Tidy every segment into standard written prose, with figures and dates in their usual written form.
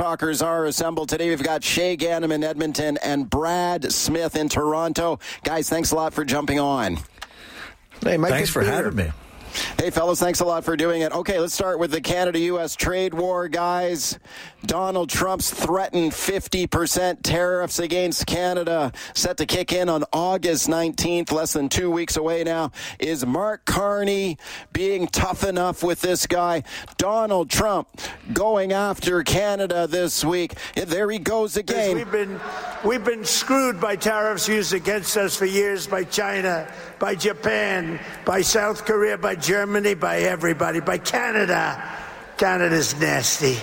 Talkers are assembled today. We've got Shay Ganem in Edmonton and Brad Smith in Toronto. Guys, thanks a lot for jumping on. Hey, Mike, thanks for having me. Hey, fellas, thanks a lot for doing it. Okay, let's start with the Canada-U.S. trade war, guys. Donald Trump's threatened 50% tariffs against Canada set to kick in on August 19th, less than 2 weeks away now. Is Mark Carney being tough enough with this guy? Donald Trump going after Canada this week. There he goes again. We've been screwed by tariffs used against us for years by China, by Japan, by South Korea, by Germany, by everybody, by Canada. Canada's nasty.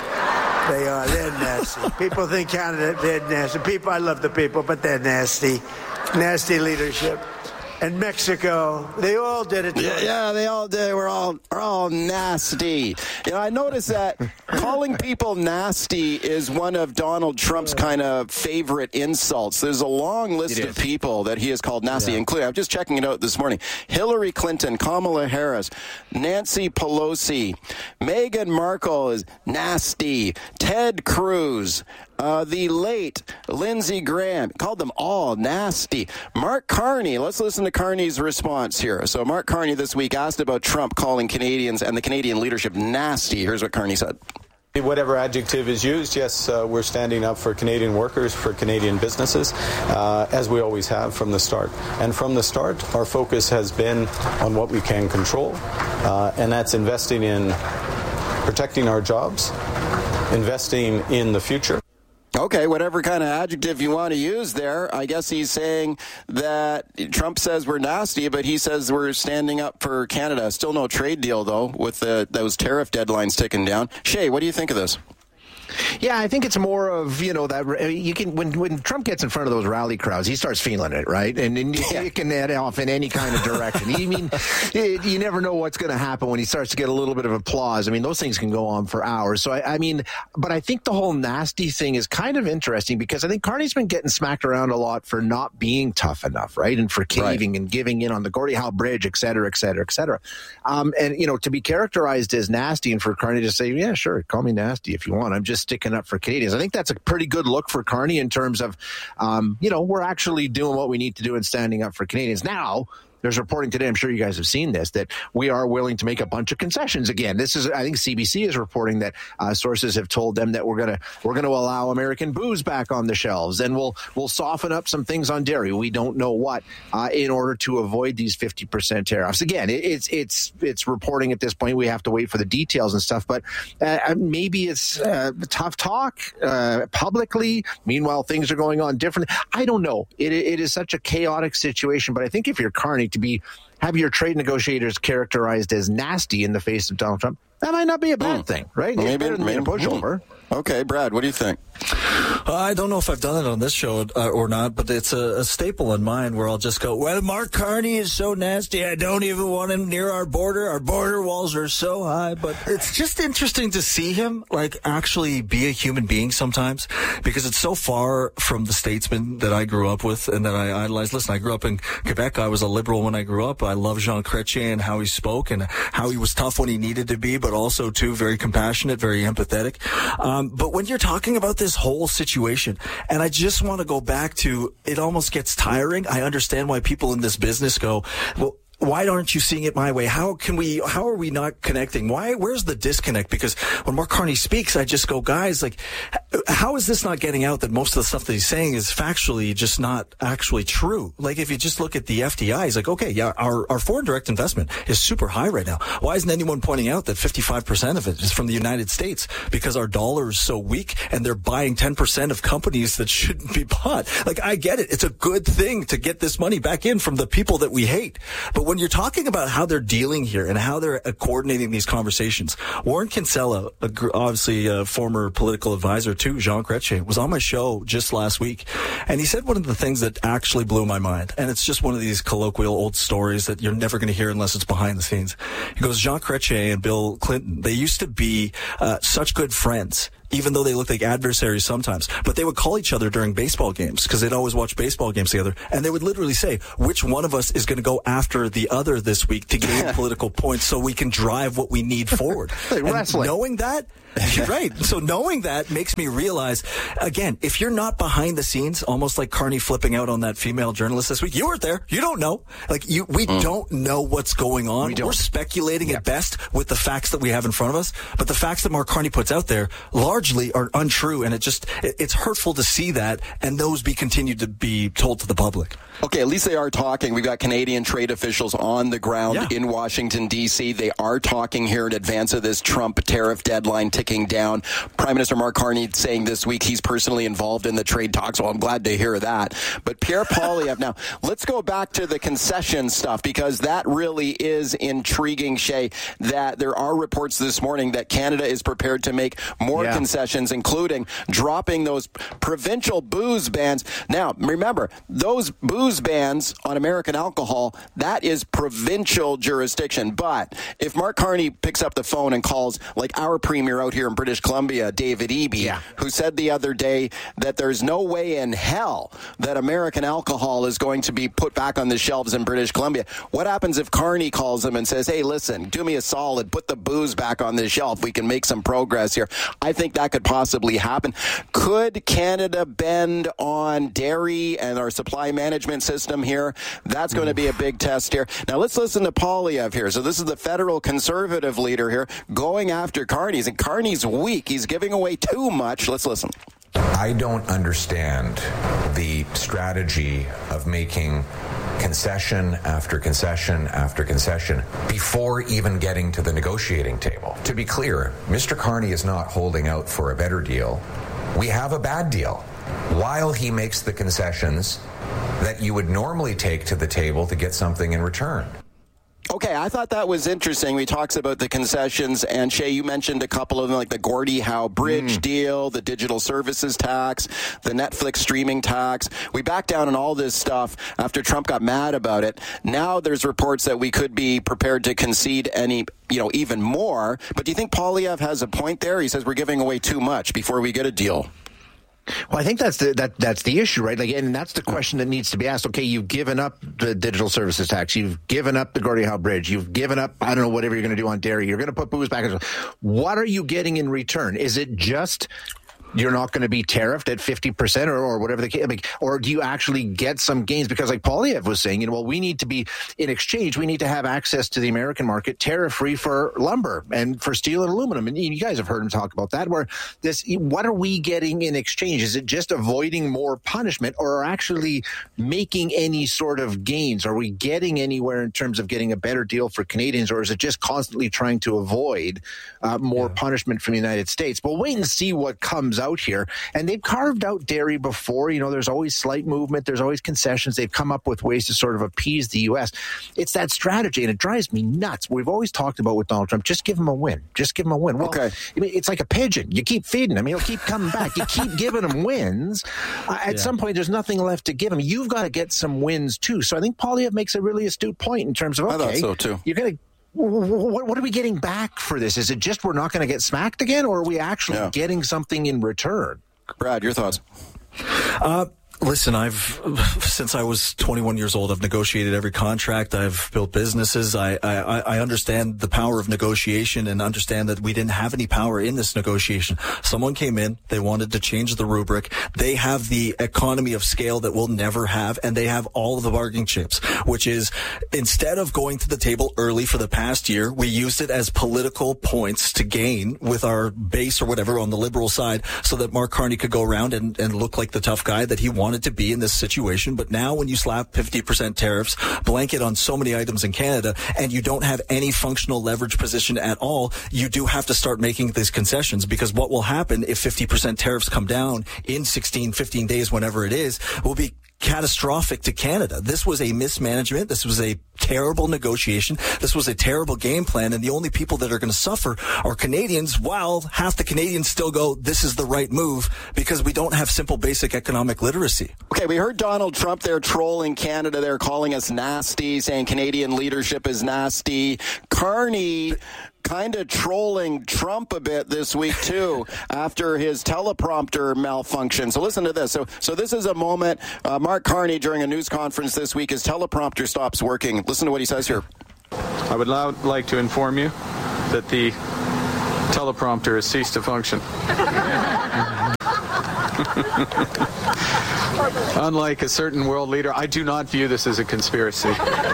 They are. They're nasty. People think Canada, they're nasty. I love the people, but they're nasty. Nasty leadership. And Mexico, they all did it. Yeah, they all did. We're all nasty. You know, I noticed that calling people nasty is one of Donald Trump's kind of favorite insults. There's a long list of people that he has called nasty, including, I'm just checking it out this morning, Hillary Clinton, Kamala Harris, Nancy Pelosi, Meghan Markle is nasty, Ted Cruz, the late Lindsey Graham, called them all nasty. Mark Carney, let's listen to Carney's response here. So Mark Carney this week asked about Trump calling Canadians and the Canadian leadership nasty. Here's what Carney said. Whatever adjective is used, yes, we're standing up for Canadian workers, for Canadian businesses, as we always have from the start. And from the start, our focus has been on what we can control, and that's investing in protecting our jobs, investing in the future. Okay, whatever kind of adjective you want to use there. I guess he's saying that Trump says we're nasty, but he says we're standing up for Canada. Still no trade deal, though, with those tariff deadlines ticking down. Shay, what do you think of this? Yeah, I think it's more of, that you can, when Trump gets in front of those rally crowds, he starts feeling it, right? And you can head off in any kind of direction. You never know what's going to happen when he starts to get a little bit of applause. I mean, those things can go on for hours. So, but I think the whole nasty thing is kind of interesting because I think Carney's been getting smacked around a lot for not being tough enough, right? And for caving and giving in on the Gordie Howe Bridge, et cetera, et cetera, et cetera. And, to be characterized as nasty and for Carney to say, yeah, sure, call me nasty if you want. I'm just sticking up for Canadians. I think that's a pretty good look for Carney in terms of, we're actually doing what we need to do and standing up for Canadians. Now, there's reporting today, I'm sure you guys have seen this, that we are willing to make a bunch of concessions again. This is, I think CBC is reporting that sources have told them that we're gonna allow American booze back on the shelves, and we'll soften up some things on dairy. We don't know what in order to avoid these 50% tariffs. Again, it's reporting at this point. We have to wait for the details and stuff, but maybe it's tough talk publicly. Meanwhile, things are going on differently. I don't know. It is such a chaotic situation, but I think if you're Carney, to have your trade negotiators characterized as nasty in the face of Donald Trump, that might not be a bad thing, right? Maybe better than a pushover. Okay, Brad, what do you think? I don't know if I've done it on this show or not, but it's a staple in mine where I'll just go, well, Mark Carney is so nasty, I don't even want him near our border. Our border walls are so high. But it's just interesting to see him, actually be a human being sometimes, because it's so far from the statesman that I grew up with and that I idolized. Listen, I grew up in Quebec. I was a liberal when I grew up. I love Jean Chrétien and how he spoke and how he was tough when he needed to be, but also, too, very compassionate, very empathetic. But when you're talking about this whole situation, and I just want to go back to, it almost gets tiring. I understand why people in this business go, well, why aren't you seeing it my way? How are we not connecting? Where's the disconnect? Because when Mark Carney speaks, I just go, guys, how is this not getting out that most of the stuff that he's saying is factually just not actually true? If you just look at the FDI, he's like, okay, yeah, our foreign direct investment is super high right now. Why isn't anyone pointing out that 55% of it is from the United States? Because our dollar is so weak and they're buying 10% of companies that shouldn't be bought. I get it. It's a good thing to get this money back in from the people that we hate. But when you're talking about how they're dealing here and how they're coordinating these conversations, Warren Kinsella, obviously a former political advisor to Jean Chrétien, was on my show just last week, and he said one of the things that actually blew my mind, and it's just one of these colloquial old stories that you're never going to hear unless it's behind the scenes. He goes, Jean Chrétien and Bill Clinton, they used to be such good friends even though they look like adversaries sometimes. But they would call each other during baseball games because they'd always watch baseball games together. And they would literally say, which one of us is going to go after the other this week to gain political points so we can drive what we need forward. Wrestling. Knowing that, you're right. So knowing that makes me realize, again, if you're not behind the scenes, almost like Carney flipping out on that female journalist this week, you weren't there. You don't know. We don't know what's going on. We're speculating at best with the facts that we have in front of us. But the facts that Mark Carney puts out there largely are untrue. And it's hurtful to see that and those be continued to be told to the public. Okay, at least they are talking. We've got Canadian trade officials on the ground in Washington, D.C. They are talking here in advance of this Trump tariff deadline ticking down. Prime Minister Mark Carney saying this week he's personally involved in the trade talks. Well, I'm glad to hear that. But Pierre Poilievre, now, let's go back to the concession stuff because that really is intriguing, Shay, that there are reports this morning that Canada is prepared to make more concessions, including dropping those provincial booze bans. Now, remember, those booze bans on American alcohol, that is provincial jurisdiction. But if Mark Carney picks up the phone and calls, like our premier out here in British Columbia, David Eby, who said the other day that there's no way in hell that American alcohol is going to be put back on the shelves in British Columbia. What happens if Carney calls him and says, hey, listen, do me a solid, put the booze back on the shelf. We can make some progress here. I think that could possibly happen. Could Canada bend on dairy and our supply management system here? That's going to be a big test here. Now let's listen to Poilievre here. So this is the federal conservative leader here going after Carney's, and Carney's weak. He's giving away too much. Let's listen. I don't understand the strategy of making concession after concession after concession before even getting to the negotiating table. To be clear, Mr. Carney is not holding out for a better deal. We have a bad deal. While he makes the concessions that you would normally take to the table to get something in return. Okay, I thought that was interesting. We talked about the concessions, and Shay, you mentioned a couple of them, like the Gordie Howe Bridge deal, the digital services tax, the Netflix streaming tax. We backed down on all this stuff after Trump got mad about it. Now there's reports that we could be prepared to concede even more. But do you think Poilievre has a point there? He says we're giving away too much before we get a deal. Well, I think that's the issue, right? And that's the question that needs to be asked. Okay, you've given up the digital services tax. You've given up the Gordie Howe Bridge. You've given up, I don't know, whatever you're going to do on dairy. You're going to put booze back. What are you getting in return? Is it just you're not going to be tariffed at 50% or whatever the case, or do you actually get some gains? Because like Poilievre was saying, we need to be, in exchange, we need to have access to the American market tariff-free for lumber and for steel and aluminum. And you guys have heard him talk about that, what are we getting in exchange? Is it just avoiding more punishment or actually making any sort of gains? Are we getting anywhere in terms of getting a better deal for Canadians, or is it just constantly trying to avoid more punishment from the United States? We'll wait and see what comes out here. And they've carved out dairy before. There's always slight movement. There's always concessions. They've come up with ways to sort of appease the U.S. It's that strategy, and it drives me nuts. We've always talked about with Donald Trump, just give him a win. Just give him a win. Well, okay. It's like a pigeon. You keep feeding him. He'll keep coming back. You keep giving him wins. At some point, there's nothing left to give him. You've got to get some wins, too. So I think Poilievre makes a really astute point in terms of, okay, I thought so, too. You're going to what are we getting back for this? Is it just we're not going to get smacked again, or are we actually getting something in return? Brad, your thoughts? Listen, since I was 21 years old, I've negotiated every contract. I've built businesses. I understand the power of negotiation and understand that we didn't have any power in this negotiation. Someone came in. They wanted to change the rubric. They have the economy of scale that we'll never have, and they have all of the bargaining chips, which is instead of going to the table early for the past year, we used it as political points to gain with our base or whatever on the Liberal side so that Mark Carney could go around and look like the tough guy that he wanted to be in this situation. But now when you slap 50% tariffs, blanket on so many items in Canada, and you don't have any functional leverage position at all, you do have to start making these concessions, because what will happen if 50% tariffs come down in 16, 15 days, whenever it is, will be catastrophic to Canada. This was a mismanagement. This was a terrible negotiation. This was a terrible game plan. And the only people that are going to suffer are Canadians, while half the Canadians still go, this is the right move, because we don't have simple basic economic literacy. Okay, we heard Donald Trump there trolling Canada. They're calling us nasty, saying Canadian leadership is nasty. Carney kind of trolling Trump a bit this week, too, after his teleprompter malfunction. So listen to this. So this is a moment. Mark Carney, during a news conference this week, his teleprompter stops working. Listen to what he says here. I would now like to inform you that the teleprompter has ceased to function. Unlike a certain world leader, I do not view this as a conspiracy.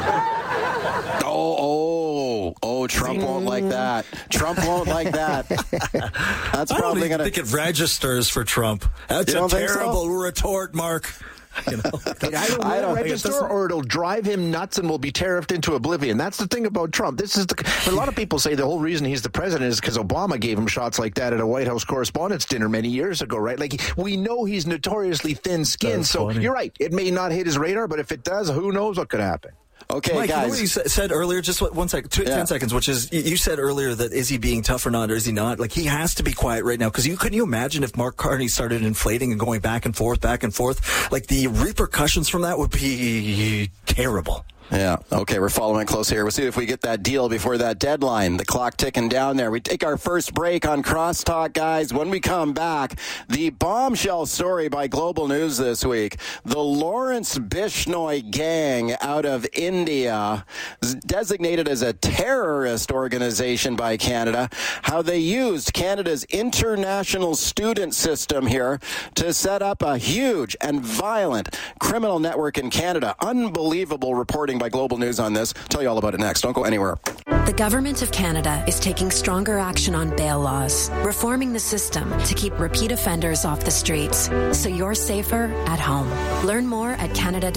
Trump won't like that. Trump won't like that. That's probably going to... I think it registers for Trump. That's a terrible retort, Mark. You know, I don't register, or it'll drive him nuts and will be tariffed into oblivion. That's the thing about Trump. A lot of people say the whole reason he's the president is because Obama gave him shots like that at a White House Correspondents' Dinner many years ago, right? Like, we know he's notoriously thin-skinned, so you're right. It may not hit his radar, but if it does, who knows what could happen. Okay, Mike, guys. you know what you said earlier? Just 1 second, 10 seconds, which is, you said earlier that is he being tough or not, or is he not? Like, he has to be quiet right now, because couldn't you imagine if Mark Carney started inflating and going back and forth? Like, the repercussions from that would be terrible. Yeah. Okay, we're following close here. We'll see if we get that deal before that deadline. The clock ticking down there. We take our first break on Crosstalk, guys. When we come back, the bombshell story by Global News this week. The Lawrence Bishnoi gang out of India, designated as a terrorist organization by Canada, how they used Canada's international student system here to set up a huge and violent criminal network in Canada. Unbelievable reporting by Global News on this. Tell you all about it next. Don't go anywhere. The Government of Canada is taking stronger action on bail laws, reforming the system to keep repeat offenders off the streets, so you're safer at home. Learn more at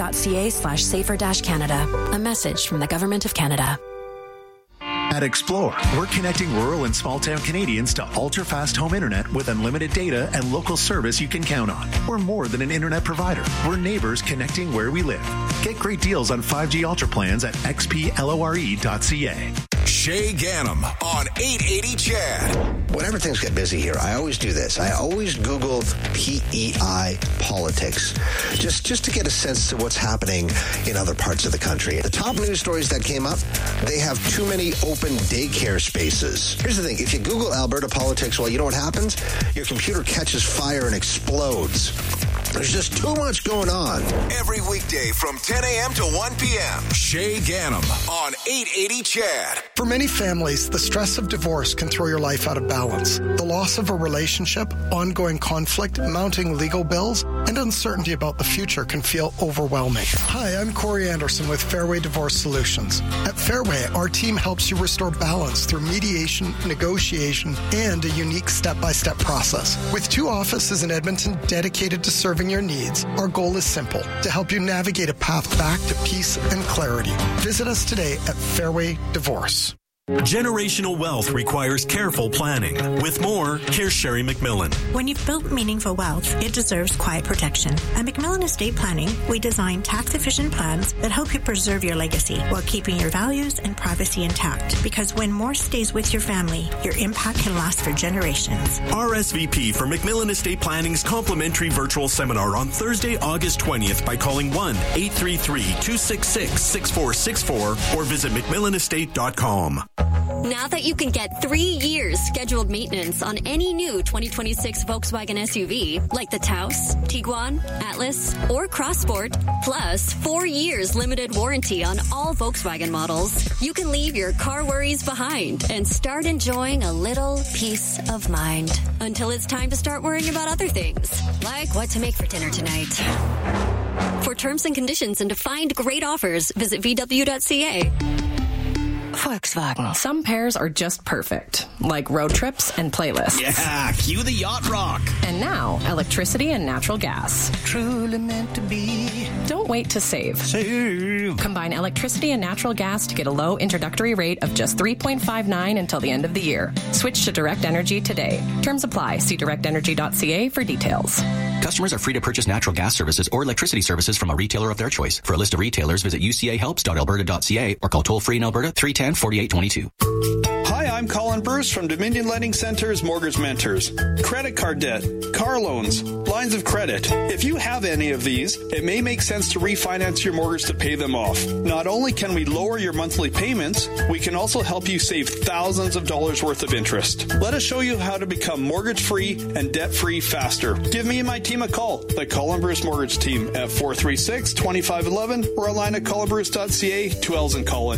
canada.ca/safer-canada. A message from the Government of Canada. At Explore, we're connecting rural and small-town Canadians to ultra-fast home internet with unlimited data and local service you can count on. We're more than an internet provider. We're neighbors connecting where we live. Get great deals on 5G Ultra plans at xplore.ca. Shay Ganem on 880 CHAD. Whenever things get busy here, I always do this. I always Google PEI politics, just to get a sense of what's happening in other parts of the country. The top news stories that came up, they have too many open daycare spaces. Here's the thing. If you Google Alberta politics, well, you know what happens? Your computer catches fire and explodes. There's just too much going on. Every weekday from 10 a.m. to 1 p.m. Shay Ganem on 880 CHAD. For many families, the stress of divorce can throw your life out of balance. The loss of a relationship, ongoing conflict, mounting legal bills, and uncertainty about the future can feel overwhelming. Hi, I'm Corey Anderson with Fairway Divorce Solutions. At Fairway, our team helps you restore balance through mediation, negotiation, and a unique step-by-step process. With 2 offices in Edmonton dedicated to serving your needs, our goal is simple: to help you navigate a path back to peace and clarity. Visit us today at Fairway Divorce. Generational wealth requires careful planning. With more, here's Sherry McMillan. When you've built meaningful wealth, it deserves quiet protection. At McMillan Estate Planning, we design tax-efficient plans that help you preserve your legacy while keeping your values and privacy intact. Because when more stays with your family, your impact can last for generations. RSVP for McMillan Estate Planning's complimentary virtual seminar on Thursday, August 20th by calling 1-833-266-6464 or visit McMillanestate.com. Now that you can get 3 years scheduled maintenance on any new 2026 Volkswagen SUV, like the Taos, Tiguan, Atlas, or Crossport, plus 4 years limited warranty on all Volkswagen models, you can leave your car worries behind and start enjoying a little peace of mind. Until it's time to start worrying about other things, like what to make for dinner tonight. For terms and conditions and to find great offers, visit VW.ca. Volkswagen. Some pairs are just perfect, like road trips and playlists. Yeah, cue the yacht rock. And now, electricity and natural gas. Truly meant to be. Don't wait to save. Combine electricity and natural gas to get a low introductory rate of just $3.59 until the end of the year. Switch to Direct Energy today. Terms apply. See directenergy.ca for details. Customers are free to purchase natural gas services or electricity services from a retailer of their choice. For a list of retailers, visit ucahelps.alberta.ca or call toll-free in Alberta 310-4822. Hi, I'm Colin Bruce from Dominion Lending Center's Mortgage Mentors. Credit card debt, car loans, lines of credit. If you have any of these, it may make sense to refinance your mortgage to pay them off. Not only can we lower your monthly payments, we can also help you save thousands of dollars worth of interest. Let us show you how to become mortgage-free and debt-free faster. Give me and my team a call, the Colin Bruce Mortgage Team, at 436-2511 or online at colinbruce.ca. 2 L's in Colin.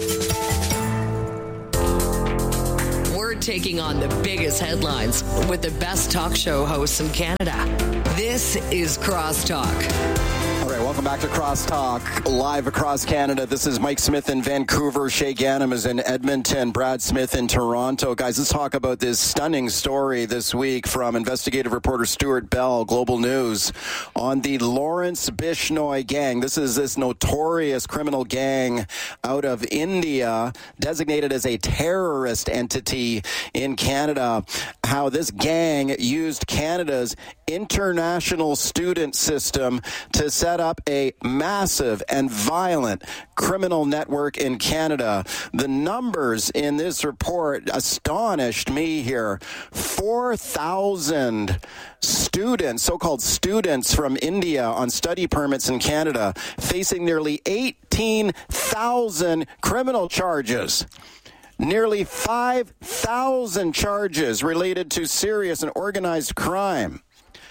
We're taking on the biggest headlines with the best talk show hosts in Canada. This is Crosstalk. All right, welcome back to Crosstalk, live across Canada. This is Mike Smith in Vancouver. Shay Ganem is in Edmonton. Brad Smith in Toronto. Guys, let's talk about this stunning story this week from investigative reporter Stuart Bell, Global News, on the Lawrence Bishnoi gang. This is this notorious criminal gang out of India, designated as a terrorist entity in Canada. How this gang used Canada's international student system to set up a massive and violent criminal network in Canada. The numbers in this report astonished me here. 4,000 students, so-called students from India on study permits in Canada, facing nearly 18,000 criminal charges. Nearly 5,000 charges related to serious and organized crime.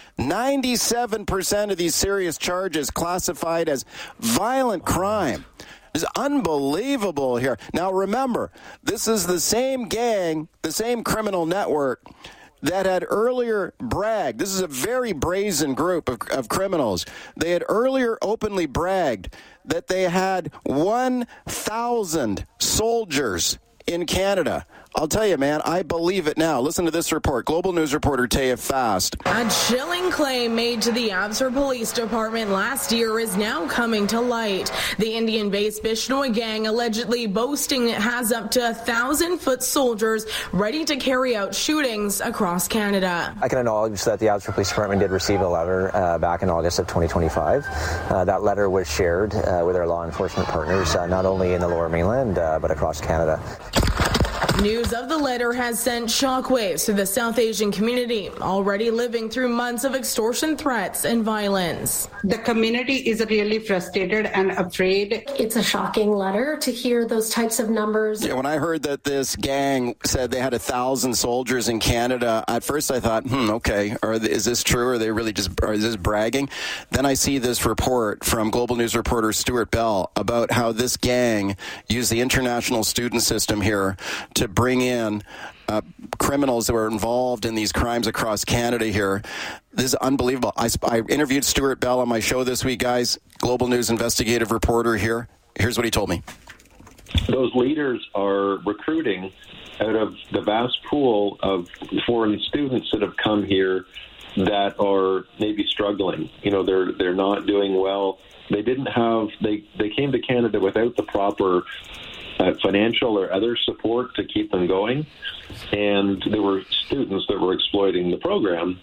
97% of these serious charges classified as violent crime. It's unbelievable here. Now remember, this is the same gang, the same criminal network that had earlier bragged. This is a very brazen group of criminals. They had earlier openly bragged that they had 1,000 soldiers in Canada. I'll tell you, man, I believe it now. Listen to this report. Global News reporter Taya Fast. A chilling claim made to the Abbotsford Police Department last year is now coming to light. The Indian-based Bishnoi gang allegedly boasting it has up to 1,000-foot soldiers ready to carry out shootings across Canada. I can acknowledge that the Abbotsford Police Department did receive a letter back in August of 2025. That letter was shared with our law enforcement partners, not only in the Lower Mainland, but across Canada. News of the letter has sent shockwaves to the South Asian community, already living through months of extortion threats and violence. The community is really frustrated and afraid. It's a shocking letter to hear those types of numbers. Yeah, when I heard that this gang said they had 1,000 soldiers in Canada, at first I thought, okay, is this true? Are they really is this bragging? Then I see this report from Global News reporter Stuart Bell about how this gang used the international student system here to bring in criminals that were involved in these crimes across Canada here. This is unbelievable. I interviewed Stuart Bell on my show this week, guys. Global News investigative reporter here. Here's what he told me. Those leaders are recruiting out of the vast pool of foreign students that have come here that are maybe struggling. You know, they're not doing well. They came to Canada without the proper financial or other support to keep them going, and there were students that were exploiting the program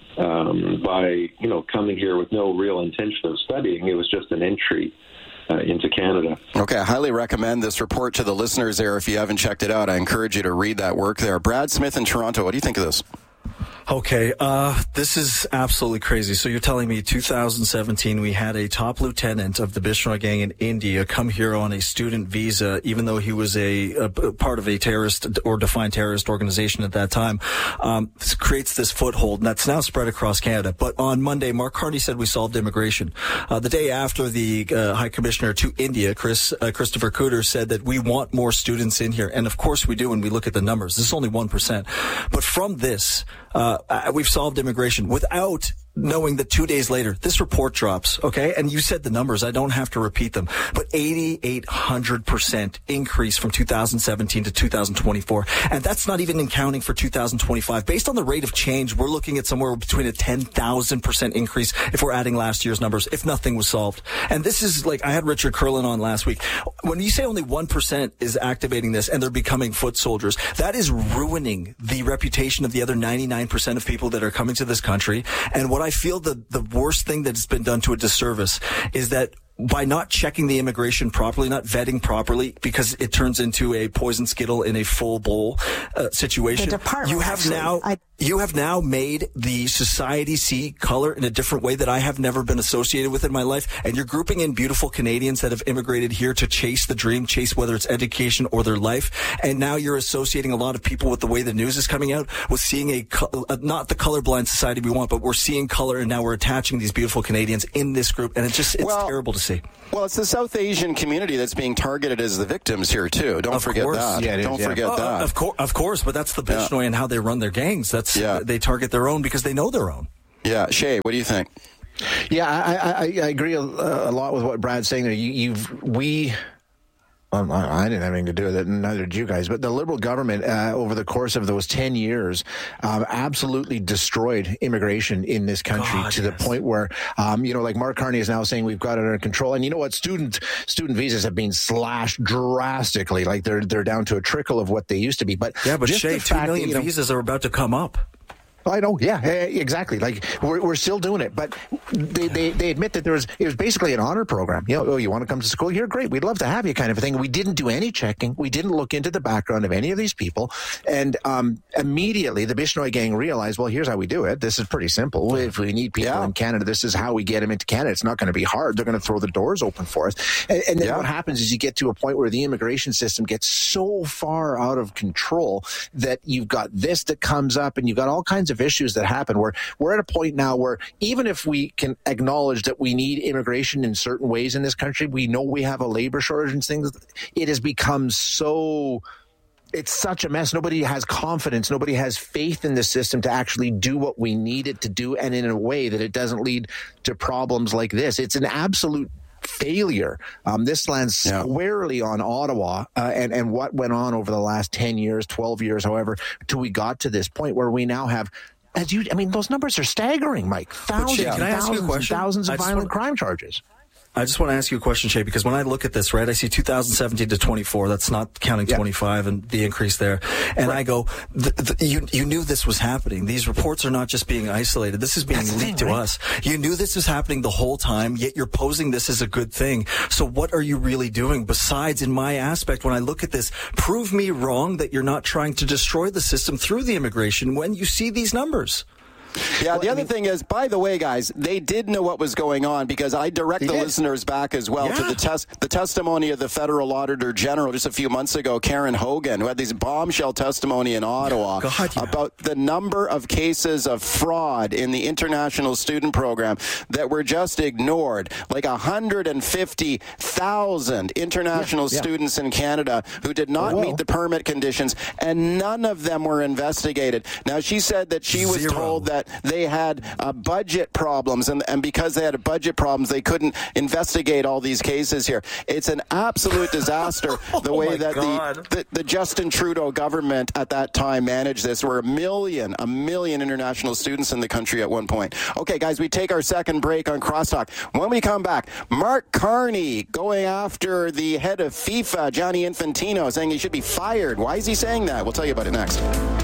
by coming here with no real intention of studying. It was just an entry into Canada. Okay, I highly recommend this report to the listeners there. If you haven't checked it out, I encourage you to read that work there. Brad Smith in Toronto, what do you think of this? Okay, this is absolutely crazy. So you're telling me 2017 we had a top lieutenant of the Bishnoi gang in India come here on a student visa, even though he was a part of a terrorist or defined terrorist organization at that time. This creates this foothold, and that's now spread across Canada. But on Monday, Mark Carney said we solved immigration. The day after, the High Commissioner to India, Christopher Cooter, said that we want more students in here. And of course we do when we look at the numbers. This is only 1%. But from this, we've solved immigration without knowing that 2 days later, this report drops, okay? And you said the numbers. I don't have to repeat them. But 8,800% increase from 2017 to 2024. And that's not even accounting for 2025. Based on the rate of change, we're looking at somewhere between a 10,000% increase if we're adding last year's numbers, if nothing was solved. And this is like, I had Richard Curlin on last week. When you say only 1% is activating this and they're becoming foot soldiers, that is ruining the reputation of the other 99% of people that are coming to this country. And what I feel the worst thing that's been done to a disservice is that by not checking the immigration properly, not vetting properly, because it turns into a poison skittle in a full bowl situation. You have now made the society see color in a different way that I have never been associated with in my life. And you're grouping in beautiful Canadians that have immigrated here to chase the dream, chase whether it's education or their life. And now you're associating a lot of people with the way the news is coming out with seeing not the colorblind society we want, but we're seeing color, and now we're attaching these beautiful Canadians in this group. And it's terrible to see. Well, it's the South Asian community that's being targeted as the victims here, too. Don't forget that. Yeah, Don't forget that. Of course, but that's the Bishnoi and how they run their gangs. They target their own because they know their own. Yeah. Shay, what do you think? Yeah, I agree a lot with what Brad's saying there. I didn't have anything to do with it, and neither did you guys. But the Liberal government, over the course of those 10 years, absolutely destroyed immigration in this country to the point where, like Mark Carney is now saying we've got it under control. And you know what? Student visas have been slashed drastically. Like they're down to a trickle of what they used to be. But Shay, 2 million visas are about to come up. I know, yeah, exactly. Like we're still doing it, but they admit that it was basically an honor program. You want to come to school here? Great, we'd love to have you, kind of a thing. We didn't do any checking. We didn't look into the background of any of these people, and immediately the Bishnoi gang realized, well, here's how we do it. This is pretty simple. If we need people in Canada, this is how we get them into Canada. It's not going to be hard. They're going to throw the doors open for us. And then what happens is you get to a point where the immigration system gets so far out of control that you've got this that comes up, and you've got all kinds of issues that happen where we're at a point now where even if we can acknowledge that we need immigration in certain ways in this country, we know we have a labor shortage and things, it has become it's such a mess. Nobody has confidence. Nobody has faith in the system to actually do what we need it to do, and in a way that it doesn't lead to problems like this. It's an absolute failure. This lands squarely on Ottawa and what went on over the last 10 years, 12 years, however, till we got to this point where we now have, those numbers are staggering, Mike. Thousands of violent crime charges. I just want to ask you a question, Shay, because when I look at this, right, I see 2017 to 24. That's not counting 25 and the increase there. And I go, you knew this was happening. These reports are not just being isolated. This is being leaked to us. You knew this was happening the whole time, yet you're posing this as a good thing. So what are you really doing besides, in my aspect, when I look at this, prove me wrong that you're not trying to destroy the system through the immigration when you see these numbers? Yeah, the other thing is, by the way, guys, they did know what was going on, because I direct the listeners back as well to the testimony of the Federal Auditor General just a few months ago, Karen Hogan, who had this bombshell testimony in Ottawa about the number of cases of fraud in the international student program that were just ignored. Like 150,000 international students in Canada who did not meet the permit conditions, and none of them were investigated. Now, she said that she was told that they had budget problems, and because they had budget problems, they couldn't investigate all these cases here. It's an absolute disaster the way that the Justin Trudeau government at that time managed this. There were a million international students in the country at one point. Okay, guys, we take our second break on Crosstalk. When we come back, Mark Carney going after the head of FIFA, Gianni Infantino, saying he should be fired. Why is he saying that? We'll tell you about it next.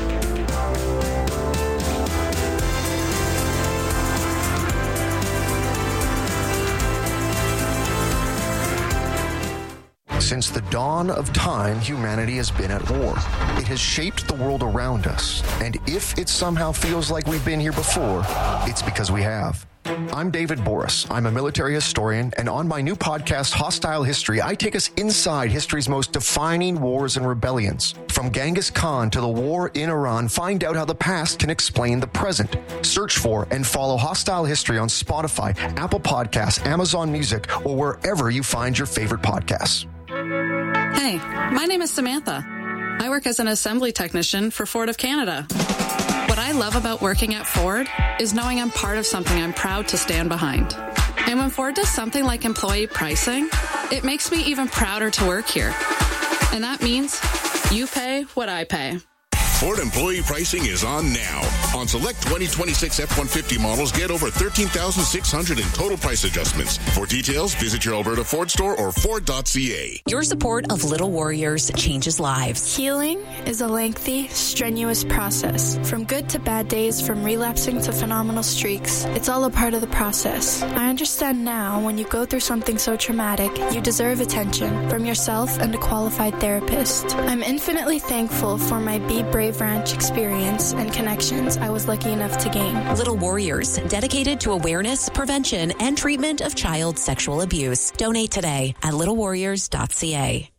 Since the dawn of time, humanity has been at war. It has shaped the world around us. And if it somehow feels like we've been here before, it's because we have. I'm David Boris. I'm a military historian, and on my new podcast, Hostile History, I take us inside history's most defining wars and rebellions. From Genghis Khan to the war in Iran, find out how the past can explain the present. Search for and follow Hostile History on Spotify, Apple Podcasts, Amazon Music, or wherever you find your favorite podcasts. Hey, my name is Samantha. I work as an assembly technician for Ford of Canada. What I love about working at Ford is knowing I'm part of something I'm proud to stand behind. And when Ford does something like employee pricing, it makes me even prouder to work here. And that means you pay what I pay. Ford employee pricing is on now. On select 2026 F-150 models, get over $13,600 in total price adjustments. For details, visit your Alberta Ford store or Ford.ca. Your support of Little Warriors changes lives. Healing is a lengthy, strenuous process. From good to bad days, from relapsing to phenomenal streaks, it's all a part of the process. I understand now when you go through something so traumatic, you deserve attention from yourself and a qualified therapist. I'm infinitely thankful for my Be Brave Ranch experience and connections I was lucky enough to gain. Little Warriors, dedicated to awareness, prevention, and treatment of child sexual abuse. Donate today at littlewarriors.ca.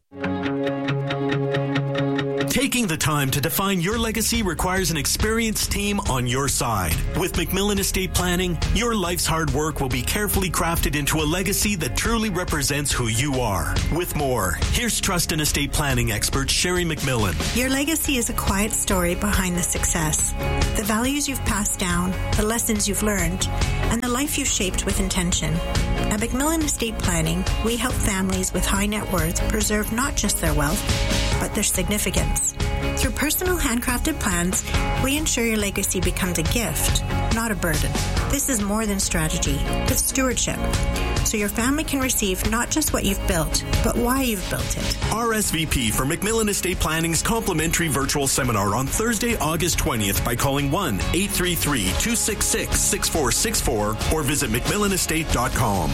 Taking the time to define your legacy requires an experienced team on your side. With McMillan Estate Planning, your life's hard work will be carefully crafted into a legacy that truly represents who you are. With more, here's trust and estate planning expert Sherry McMillan. Your legacy is a quiet story behind the success. The values you've passed down, the lessons you've learned, and the life you've shaped with intention. At McMillan Estate Planning, we help families with high net worth preserve not just their wealth, but their significance. Through personal handcrafted plans, we ensure your legacy becomes a gift, not a burden. This is more than strategy, it's stewardship. So your family can receive not just what you've built, but why you've built it. RSVP for McMillan Estate Planning's complimentary virtual seminar on Thursday, August 20th by calling 1-833-266-6464 or visit McMillanestate.com.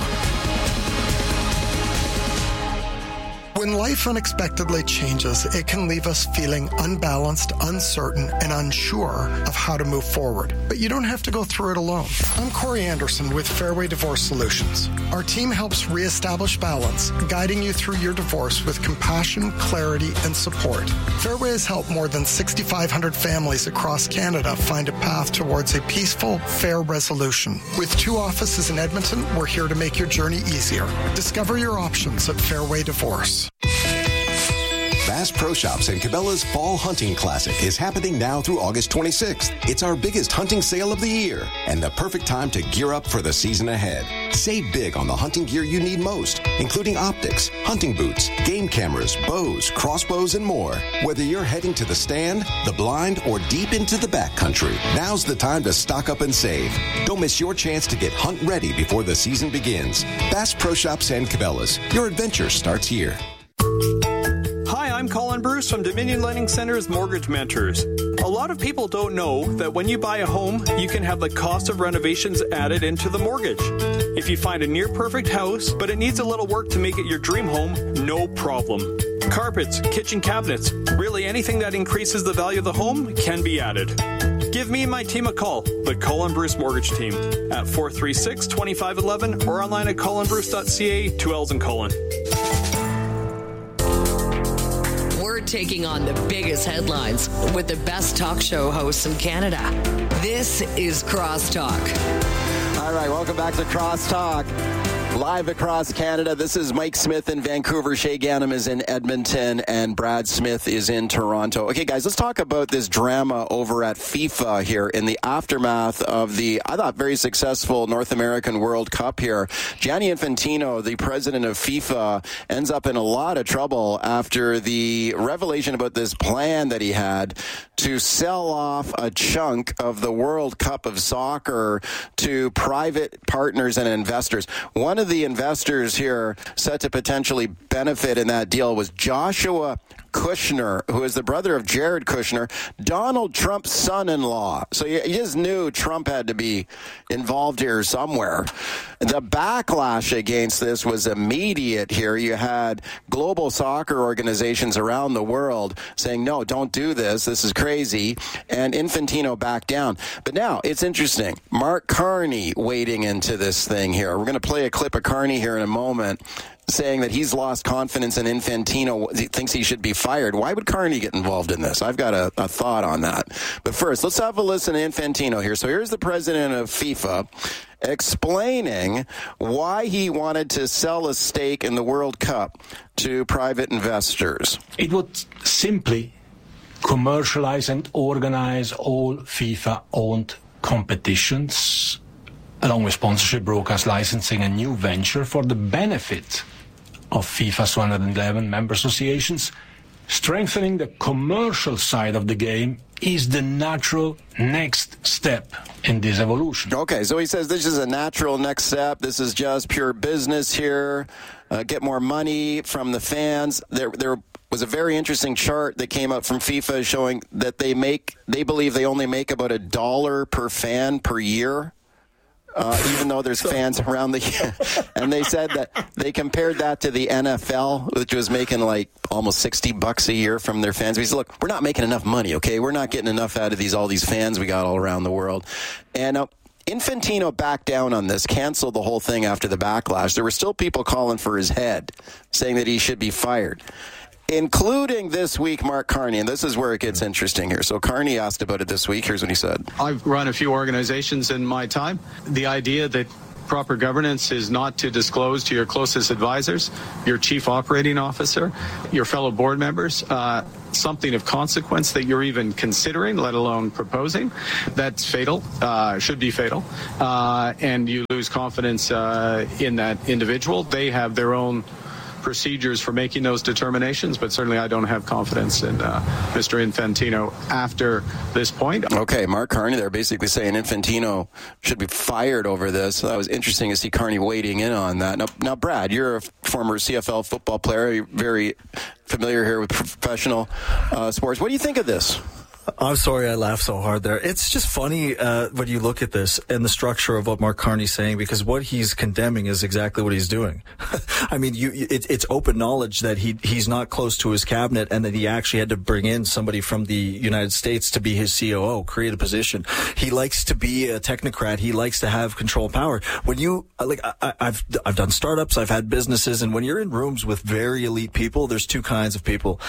When life unexpectedly changes, it can leave us feeling unbalanced, uncertain, and unsure of how to move forward. But you don't have to go through it alone. I'm Corey Anderson with Fairway Divorce Solutions. Our team helps reestablish balance, guiding you through your divorce with compassion, clarity, and support. Fairway has helped more than 6,500 families across Canada find a path towards a peaceful, fair resolution. With 2 offices in Edmonton, we're here to make your journey easier. Discover your options at Fairway Divorce. Bass Pro Shops and Cabela's Fall Hunting Classic is happening now through August 26th. It's our biggest hunting sale of the year and the perfect time to gear up for the season ahead. Save big on the hunting gear you need most, including optics, hunting boots, game cameras, bows, crossbows, and more. Whether you're heading to the stand, the blind, or deep into the backcountry, now's the time to stock up and save. Don't miss your chance to get hunt ready before the season begins. Bass Pro Shops and Cabela's. Your adventure starts here. Hi, I'm Colin Bruce from Dominion Lending Center's Mortgage Mentors. A lot of people don't know that when you buy a home, you can have the cost of renovations added into the mortgage. If you find a near-perfect house, but it needs a little work to make it your dream home, no problem. Carpets, kitchen cabinets, really anything that increases the value of the home can be added. Give me and my team a call, the Colin Bruce Mortgage Team, at 436-2511 or online at colinbruce.ca, 2 L's in Colin. We're taking on the biggest headlines with the best talk show hosts in Canada. This is Crosstalk. All right, welcome back to Crosstalk. Live across Canada, this is Mike Smith in Vancouver, Shay Ganem is in Edmonton, and Brad Smith is in Toronto. Okay, guys, let's talk about this drama over at FIFA here in the aftermath of the, I thought, very successful North American World Cup here. Gianni Infantino, the president of FIFA, ends up in a lot of trouble after the revelation about this plan that he had to sell off a chunk of the World Cup of Soccer to private partners and investors. One of the investors here set to potentially benefit in that deal was Joshua Kushner, who is the brother of Jared Kushner, Donald Trump's son-in-law. So you just knew Trump had to be involved here somewhere. The backlash against this was immediate here. You had global soccer organizations around the world saying, no, don't do this. This is crazy. And Infantino backed down. But now it's interesting. Mark Carney wading into this thing here. We're going to play a clip of Carney here in a moment, saying that he's lost confidence in Infantino, he thinks he should be fired. Why would Carney get involved in this? I've got a thought on that. But first, let's have a listen to Infantino here. So here's the president of FIFA explaining why he wanted to sell a stake in the World Cup to private investors. It would simply commercialize and organize all FIFA-owned competitions, along with sponsorship, broadcast licensing, a new venture for the benefit of FIFA's 111 member associations strengthening the commercial side of the game is the natural next step in this evolution. Okay, so he says this is a natural next step. This is just pure business here. Get more money from the fans. There was a very interesting chart that came out from FIFA showing that they believe they only make about $1 per fan per year. Even though there's fans around the year. And they said that they compared that to the NFL, which was making like almost $60 a year from their fans. He said, look, we're not making enough money, okay? We're not getting enough out of all these fans we got all around the world. And Infantino backed down on this, canceled the whole thing after the backlash. There were still people calling for his head, saying that he should be fired. Including this week, Mark Carney, and this is where it gets interesting here. So Carney asked about it this week. Here's what he said. I've run a few organizations in my time. The idea that proper governance is not to disclose to your closest advisors, your chief operating officer, your fellow board members, something of consequence that you're even considering, let alone proposing, that's fatal, should be fatal, and you lose confidence in that individual. They have their own procedures for making those determinations, but certainly I don't have confidence in Mr. Infantino after this point. Okay, Mark Carney, they're basically saying Infantino should be fired over this. So that was interesting to see Carney wading in on that. Now, Brad, you're a former CFL football player. You're very familiar here with professional sports. What do you think of this? I'm sorry I laughed so hard there. It's just funny when you look at this and the structure of what Mark Carney's saying, because what he's condemning is exactly what he's doing. I mean, it's open knowledge that he's not close to his cabinet and that he actually had to bring in somebody from the United States to be his COO, create a position. He likes to be a technocrat. He likes to have control power. When you, I've done startups, I've had businesses, and when you're in rooms with very elite people, there's two kinds of people.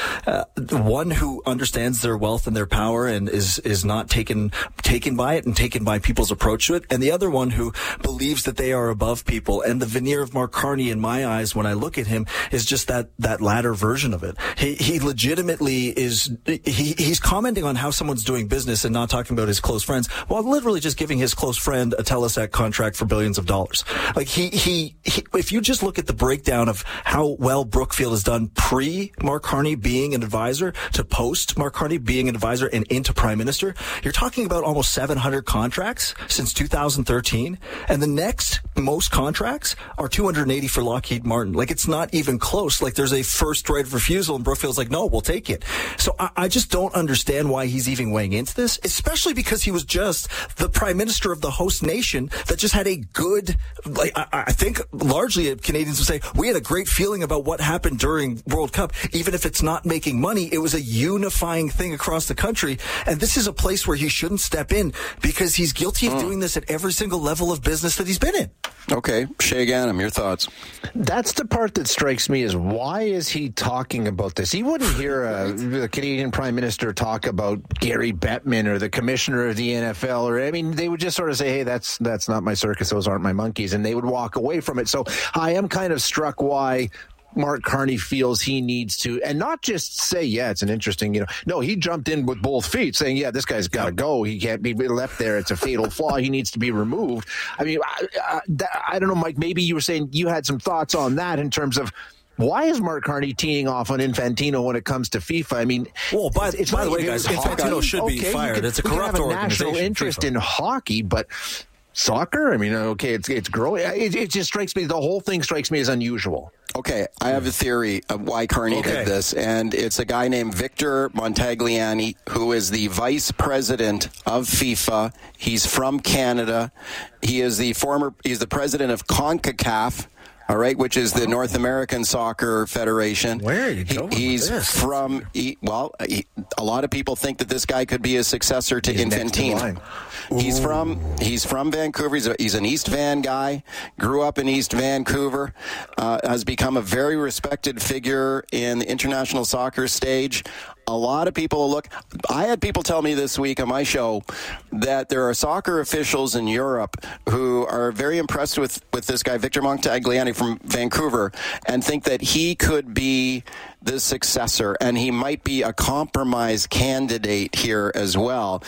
One who understands their wealth and their power and is not taken by it and taken by people's approach to it, and the other one who believes that they are above people. And the veneer of Mark Carney, in my eyes, when I look at him, is just that latter version of it. He legitimately is. He's commenting on how someone's doing business and not talking about his close friends, while literally just giving his close friend a Telesat contract for billions of dollars. Like he if you just look at the breakdown of how well Brookfield has done pre Mark Carney being an advisor to post Mark Carney being an advisor and into Prime Minister, you're talking about almost 700 contracts since 2013, and the next most contracts are 280 for Lockheed Martin. Like, it's not even close. Like, there's a first right of refusal, and Brookfield's like, no, we'll take it. So I just don't understand why he's even weighing into this, especially because he was just the Prime Minister of the host nation that just had a good, like, I think largely Canadians would say, we had a great feeling about what happened during World Cup. Even if it's not making money, it was a unifying thing across the country. And this is a place where he shouldn't step in because he's guilty of doing this at every single level of business that he's been in. Okay. Shay Ganem, your thoughts? That's the part that strikes me is, why is he talking about this? He wouldn't hear the Canadian Prime Minister talk about Gary Bettman or the Commissioner of the NFL, or, I mean, they would just sort of say, hey, that's not my circus, those aren't my monkeys, and they would walk away from it. So I am kind of struck why Mark Carney feels he needs to, and not just say, yeah, it's an interesting, no, he jumped in with both feet saying, yeah, this guy's got to go. He can't be left there. It's a fatal flaw. He needs to be removed. I mean, I don't know, Mike, maybe you were saying you had some thoughts on that in terms of, why is Mark Carney teeing off on Infantino when it comes to FIFA? I mean, well, by the way, guys, Infantino should be fired. It's a corrupt organization. National interest in hockey, but soccer? I mean, okay, it's growing. It just strikes me, the whole thing strikes me as unusual. Okay, I have a theory of why Carney did this, and it's a guy named Victor Montagliani, who is the vice president of FIFA. He's from Canada. He's the president of CONCACAF. All right, which is the North American Soccer Federation. Where are you going? He's with this? from. A lot of people think that this guy could be a successor to Infantino. He's from Vancouver. He's an East Van guy. Grew up in East Vancouver. Has become a very respected figure in the international soccer stage. A lot of people I had people tell me this week on my show that there are soccer officials in Europe who are very impressed with this guy, Victor Montagliani from Vancouver, and think that he could be the successor, and he might be a compromise candidate here as well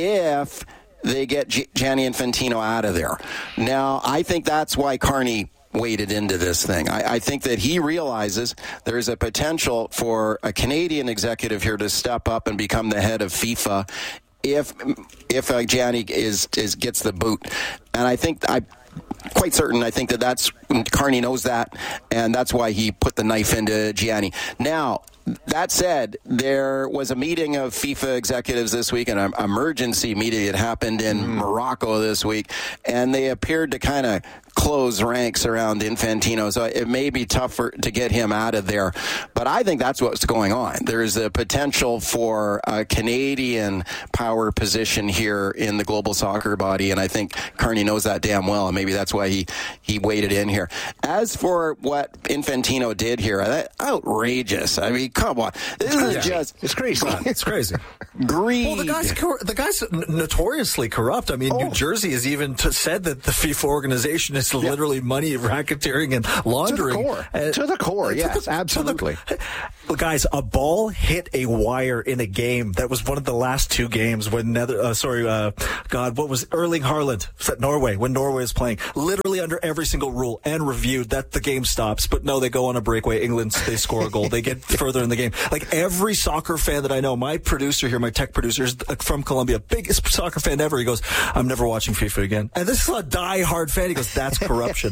if they get Gianni Infantino out of there. Now, I think that's why Carney waded into this thing. I think that he realizes there's a potential for a Canadian executive here to step up and become the head of FIFA if Gianni gets the boot. And I think I'm quite certain. I think that's Carney knows that, and that's why he put the knife into Gianni. Now, that said, there was a meeting of FIFA executives this week, an emergency meeting. It happened in Morocco this week, and they appeared to kind of close ranks around Infantino, so it may be tougher to get him out of there. But I think that's what's going on. There is a potential for a Canadian power position here in the global soccer body, and I think Carney knows that damn well, and maybe that's why he waded in here. As for what Infantino did here, outrageous. I mean, come on. This is just... It's crazy. It's crazy. Greed. Well, the guy's notoriously corrupt. I mean, New Jersey has even said that the FIFA organization is literally money racketeering and laundering. To the core, yes, absolutely. Guys, a ball hit a wire in a game. That was one of the last two games when what was Erling Haaland? Was that Norway? When Norway was playing, literally under every single rule and reviewed that the game stops. But no, they go on a breakaway. England, they score a goal. They get further in the game. Like every soccer fan that I know, my producer here, my tech producer is from Colombia, biggest soccer fan ever. He goes, I'm never watching FIFA again. And this is a die-hard fan. He goes, that's corruption.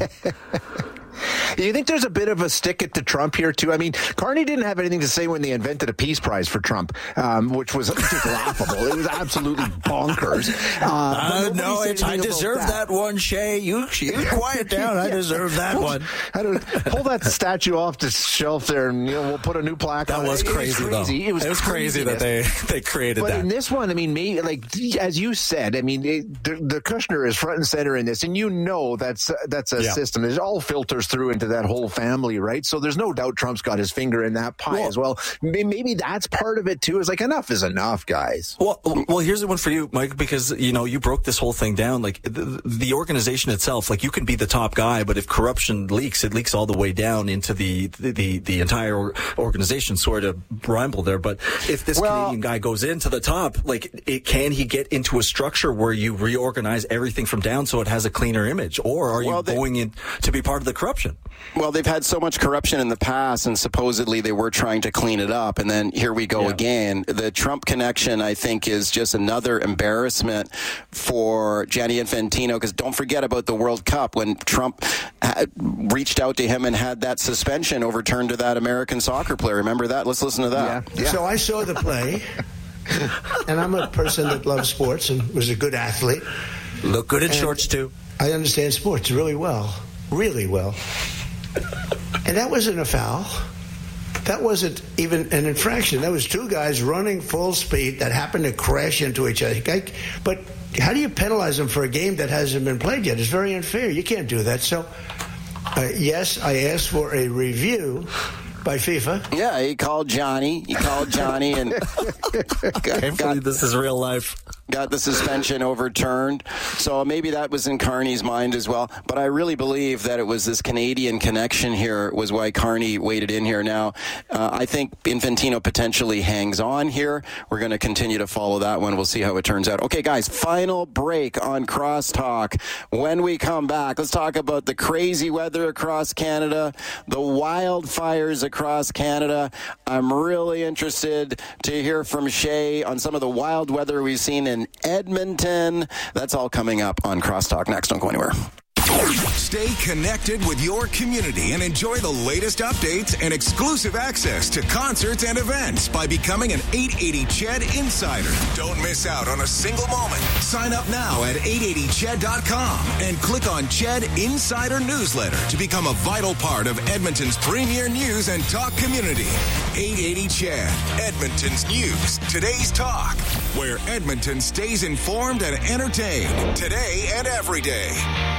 You think there's a bit of a stick it to Trump here, too? I mean, Carney didn't have anything to say when they invented a peace prize for Trump, which was just laughable. It was absolutely bonkers. No, I deserve that one, Shay. You quiet down. I deserve that one. Pull that statue off the shelf there, and we'll put a new plaque on it. That was crazy, though. It was crazy that they created that. But in this one, I mean, as you said, I mean, the Kushner is front and center in this, and that's a system. There's all filters through into that whole family, right? So there's no doubt Trump's got his finger in that pie as well. Maybe that's part of it too. It's like enough is enough, guys. Well, here's the one for you, Mike, because you broke this whole thing down. Like the organization itself, like you can be the top guy, but if corruption leaks, it leaks all the way down into the entire organization. Sorry to ramble there, but if this Canadian guy goes into the top, can he get into a structure where you reorganize everything from down so it has a cleaner image, or are you going in to be part of the corruption? Well, they've had so much corruption in the past, and supposedly they were trying to clean it up, and then here we go again. The Trump connection, I think, is just another embarrassment for Gianni Infantino, because don't forget about the World Cup when Trump reached out to him and had that suspension overturned to that American soccer player. Remember that? Let's listen to that. Yeah. So I saw the play, and I'm a person that loves sports and was a good athlete. Look good in shorts, too. I understand sports really well. Really well. And that wasn't a foul. That wasn't even an infraction. That was two guys running full speed that happened to crash into each other. But how do you penalize them for a game that hasn't been played yet? It's very unfair. You can't do that. So, yes, I asked for a review by FIFA. Yeah, he called Johnny. And Can't believe this is real life. Got the suspension overturned. So maybe that was in Carney's mind as well. But I really believe that it was this Canadian connection here was why Carney waded in here. Now, I think Infantino potentially hangs on here. We're going to continue to follow that one. We'll see how it turns out. Okay, guys, final break on Crosstalk. When we come back, let's talk about the crazy weather across Canada, the wildfires across Canada. I'm really interested to hear from Shay on some of the wild weather we've seen in Edmonton. That's all coming up on Crosstalk next. Don't go anywhere. Stay connected with your community and enjoy the latest updates and exclusive access to concerts and events by becoming an 880 CHED Insider. Don't miss out on a single moment. Sign up now at 880ched.com and click on CHED Insider Newsletter to become a vital part of Edmonton's premier news and talk community. 880 CHED, Edmonton's news, today's talk, where Edmonton stays informed and entertained today and every day.